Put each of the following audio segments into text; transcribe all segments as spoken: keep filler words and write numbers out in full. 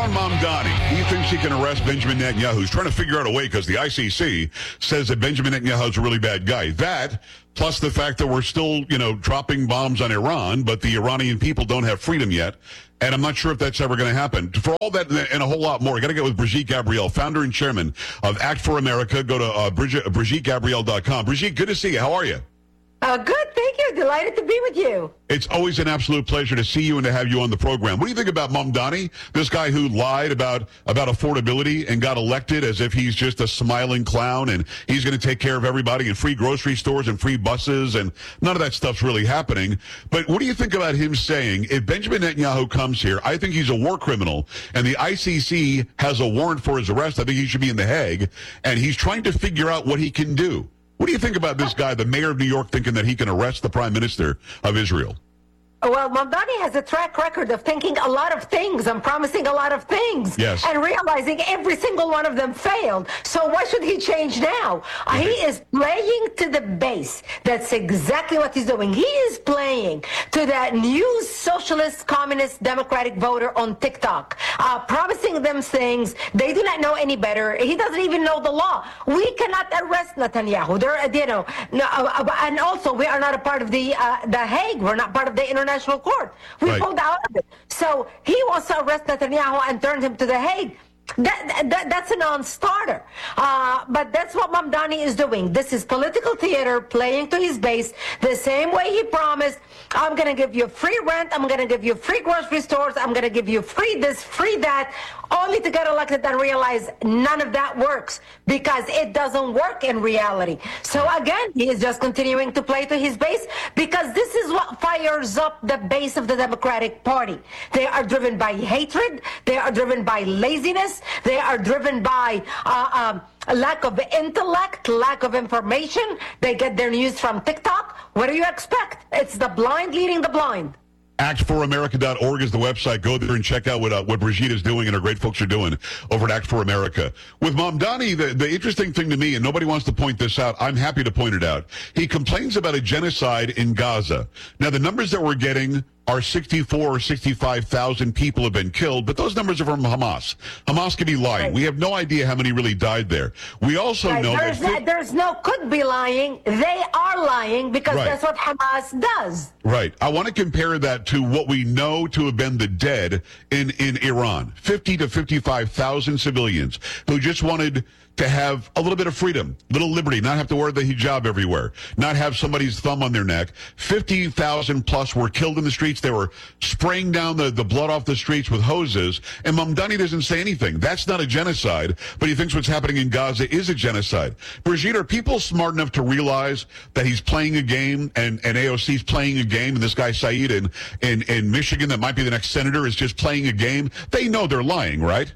Stefan Mamdani, he thinks he can arrest Benjamin Netanyahu. He's trying to figure out a way because the I C C says that Benjamin Netanyahu is a really bad guy. That, plus the fact that we're still, you know, dropping bombs on Iran, but the Iranian people don't have freedom yet. And I'm not sure if that's ever going to happen. For all that and a whole lot more, I got to get with Brigitte Gabriel, founder and chairman of Act for America. Go to uh, Brigitte, Brigitte Gabriel dot com. Brigitte, good to see you. How are you? Uh, good, thank you. Delighted to be with you. It's always an absolute pleasure to see you and to have you on the program. What do you think about Mamdani, this guy who lied about, about affordability and got elected as if he's just a smiling clown and he's going to take care of everybody and free grocery stores and free buses, and none of that stuff's really happening. But what do you think about him saying, if Benjamin Netanyahu comes here, I think he's a war criminal, and the I C C has a warrant for his arrest. I think he should be in The Hague, and he's trying to figure out what he can do. What do you think about this guy, the mayor of New York, thinking that he can arrest the prime minister of Israel? Well, Mamdani has a track record of thinking a lot of things and promising a lot of things, yes, and realizing every single one of them failed. So why should he change now? Right. He is playing to the base. That's exactly what he's doing. He is playing to that new socialist, communist, democratic voter on TikTok, uh, promising them things. They do not know any better. He doesn't even know the law. We cannot arrest Netanyahu. There, you know, no, uh, and also we are not a part of the uh, the Hague. We're not part of the International International Court. We right. pulled out of it. So he wants to arrest Netanyahu and turn him to The Hague. That, that, that's a non-starter. Uh, but that's what Mamdani is doing. This is political theater, playing to his base, the same way he promised, I'm going to give you free rent, I'm going to give you free grocery stores, I'm going to give you free this, free that, only to get elected and realize none of that works because it doesn't work in reality. So again, he is just continuing to play to his base because this is what fires up the base of the Democratic Party. They are driven by hatred, they are driven by laziness, they are driven by uh, um, lack of intellect, lack of information. They get their news from TikTok. What do you expect? It's the blind leading the blind. act for america dot org is the website. Go there and check out what uh, what Brigitte is doing and her great folks are doing over at Act for America. With Mamdani, the, the interesting thing to me, and nobody wants to point this out, I'm happy to point it out, he complains about a genocide in Gaza. Now, the numbers that we're getting are sixty-four or sixty-five thousand people have been killed, but those numbers are from Hamas. Hamas could be lying. Right. We have no idea how many really died there. We also right. know there's that... No, there's no could be lying. They are lying because right. that's what Hamas does. Right. I want to compare that to what we know to have been the dead in, in Iran. fifty to fifty-five thousand civilians who just wanted to have a little bit of freedom, little liberty, not have to wear the hijab everywhere, not have somebody's thumb on their neck. fifty thousand plus were killed in the streets. They were spraying down the, the blood off the streets with hoses. And Mamdani doesn't say anything. That's not a genocide, but he thinks what's happening in Gaza is a genocide. Brigitte, are people smart enough to realize that he's playing a game and, and A O C's playing a game, and this guy Saeed in, in, in Michigan that might be the next senator is just playing a game? They know they're lying, right?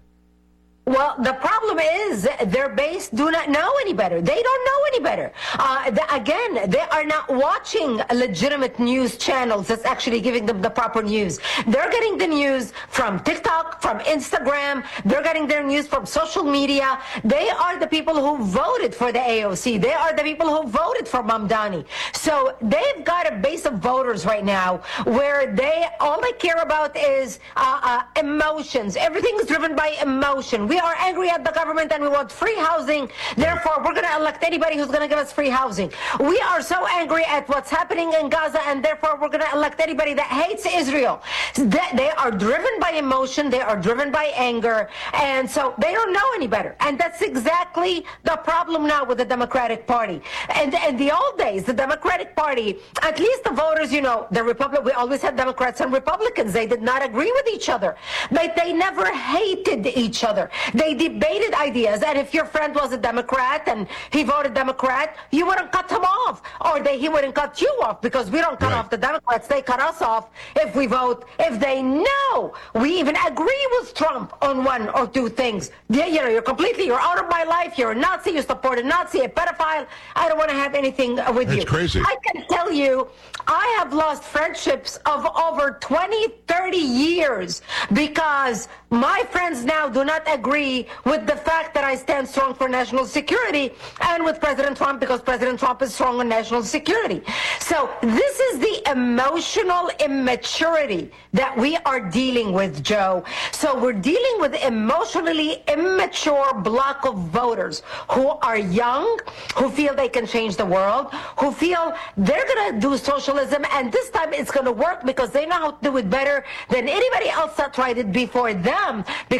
Well, the problem is their base do not know any better. They don't know any better. Uh, the, again, they are not watching legitimate news channels that's actually giving them the proper news. They're getting the news from TikTok, from Instagram. They're getting their news from social media. They are the people who voted for the A O C. They are the people who voted for Mamdani. So they've got a base of voters right now where they all they care about is uh, uh, emotions. Everything is driven by emotion. We are angry at the government and we want free housing. Therefore, we're going to elect anybody who's going to give us free housing. We are so angry at what's happening in Gaza, and therefore we're going to elect anybody that hates Israel. They are driven by emotion. They are driven by anger. And so they don't know any better. And that's exactly the problem now with the Democratic Party. And in the old days, the Democratic Party, at least the voters, you know, the Republic, we always had Democrats and Republicans. They did not agree with each other. But they never hated each other. They debated ideas, and if your friend was a Democrat and he voted Democrat, you wouldn't cut him off, or they, he wouldn't cut you off, because we don't cut right. off the Democrats. They cut us off if we vote, if they know we even agree with Trump on one or two things. Yeah, you know, you're completely, you're out of my life, you're a Nazi, you support a Nazi, a pedophile, I don't want to have anything with That's you. Crazy. I can tell you, I have lost friendships of over twenty, thirty years because my friends now do not agree agree with the fact that I stand strong for national security and with President Trump because President Trump is strong on national security. So this is the emotional immaturity that we are dealing with, Joe. So we're dealing with emotionally immature block of voters who are young, who feel they can change the world, who feel they're going to do socialism, and this time it's going to work because they know how to do it better than anybody else that tried it before them. Because